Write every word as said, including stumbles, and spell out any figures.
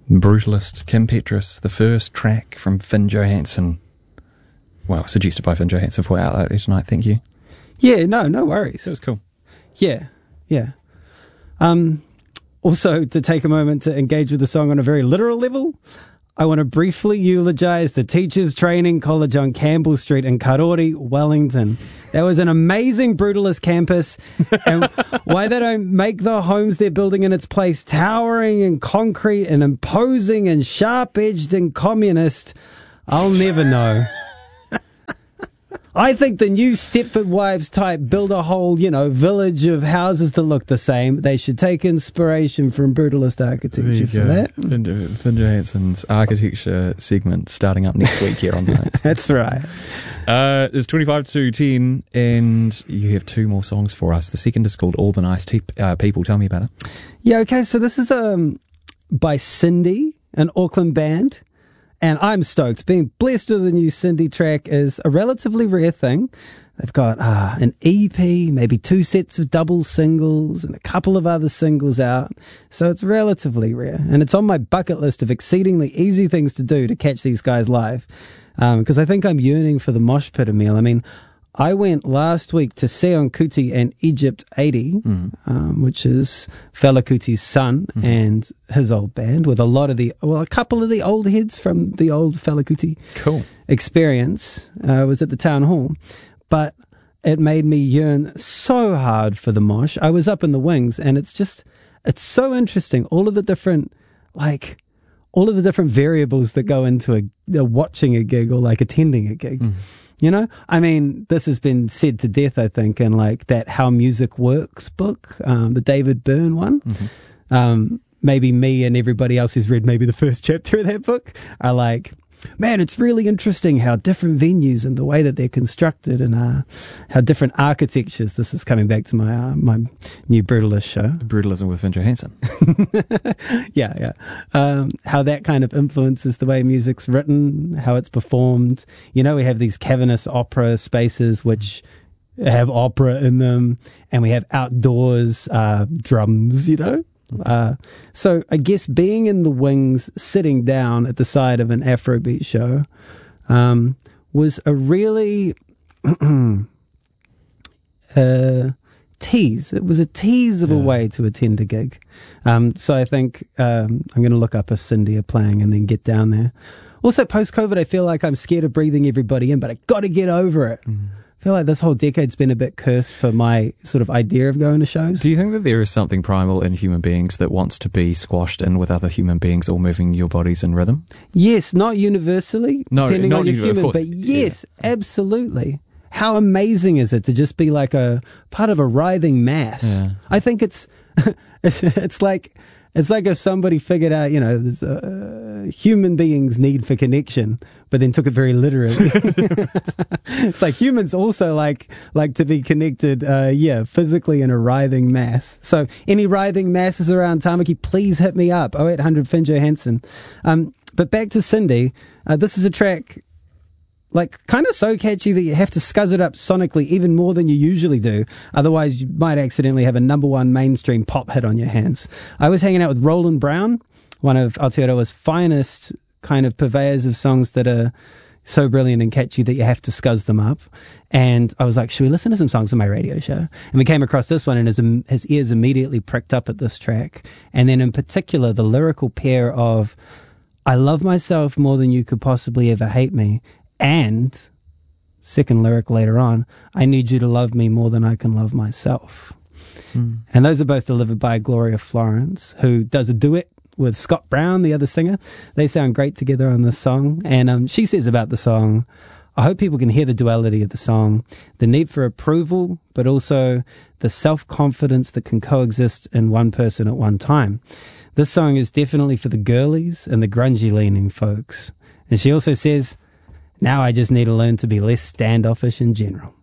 Brutalist, Kim Petras, the first track from Finn Johansson. Well, suggested by Finn Johansson for our outlet tonight, thank you. Yeah, no, no worries. That was cool. Yeah, yeah. Um, also, to take a moment to engage with the song on a very literal level, I want to briefly eulogize the Teachers Training College on Campbell Street in Karori, Wellington. That was an amazing brutalist campus, and why they don't make the homes they're building in its place towering and concrete and imposing and sharp-edged and communist, I'll never know. I think the new Stepford Wives type build a whole, you know, village of houses that look the same. They should take inspiration from brutalist architecture for that. Finn, Finn Johansson's architecture segment starting up next week here on the Notes. That's right. Uh, it's twenty-five to ten, and you have two more songs for us. The second is called All the Nice Te- uh, People. Tell me about it. Yeah, okay, so this is um by Cindy, an Auckland band. And I'm stoked. Being blessed with the new Cindy track is a relatively rare thing. They've got uh, an E P, maybe two sets of double singles, and a couple of other singles out. So it's relatively rare. And it's on my bucket list of exceedingly easy things to do to catch these guys live. Because um, I think I'm yearning for the mosh pit meal. I mean, I went last week to Seon Kuti and Egypt eighty, mm. um, which is Fela Kuti's son mm. and his old band, with a lot of the, well, a couple of the old heads from the old Fela Kuti cool. experience. Uh, was at the town hall. But it made me yearn so hard for the mosh. I was up in the wings, and it's just, it's so interesting. All of the different, like, all of the different variables that go into a, a watching a gig or like attending a gig. Mm. You know, I mean, this has been said to death, I think, in like that How Music Works book, um, the David Byrne one. Mm-hmm. Um, maybe me and everybody else who's read maybe the first chapter of that book are like, man, it's really interesting how different venues and the way that they're constructed and uh, how different architectures. This is coming back to my uh, my new Brutalist show. Brutalism with Finn Johansson. yeah, yeah. Um, how that kind of influences the way music's written, how it's performed. You know, we have these cavernous opera spaces which have opera in them, and we have outdoors uh, drums, you know. Uh, so I guess being in the wings, sitting down at the side of an Afrobeat show, um, was a really uh, tease. It was a tease of yeah. a way to attend a gig. Um, so I think um, I'm going to look up if Cindy are playing and then get down there. Also, post-COVID, I feel like I'm scared of breathing everybody in, but I got to get over it. Mm. I feel like this whole decade's been a bit cursed for my sort of idea of going to shows. Do you think that there is something primal in human beings that wants to be squashed in with other human beings all moving your bodies in rhythm? Yes, not universally, no, depending not on your univ- human, but yes, yeah. absolutely. How amazing is it to just be like a part of a writhing mass? Yeah. I think it's, it's it's like it's like if somebody figured out, you know, there's a human beings' need for connection, but then took it very literally. It's like humans also like like to be connected, uh, yeah, physically in a writhing mass. So any writhing masses around Tamaki, please hit me up, oh eight hundred Finn Johansson. Um, but back to Cindy, uh, this is a track like kind of so catchy that you have to scuzz it up sonically even more than you usually do. Otherwise, you might accidentally have a number one mainstream pop hit on your hands. I was hanging out with Roland Brown, one of Aotearoa's finest kind of purveyors of songs that are so brilliant and catchy that you have to scuzz them up. And I was like, should we listen to some songs on my radio show? And we came across this one, and his, his ears immediately pricked up at this track. And then in particular, the lyrical pair of I love myself more than you could possibly ever hate me. And, second lyric later on, I need you to love me more than I can love myself. Mm. And those are both delivered by Gloria Florence, who does a duet with Scott Brown, the other singer. They sound great together on this song. And um, she says about the song, I hope people can hear the duality of the song, the need for approval, but also the self-confidence that can coexist in one person at one time. This song is definitely for the girlies and the grungy-leaning folks. And she also says, now I just need to learn to be less standoffish in general.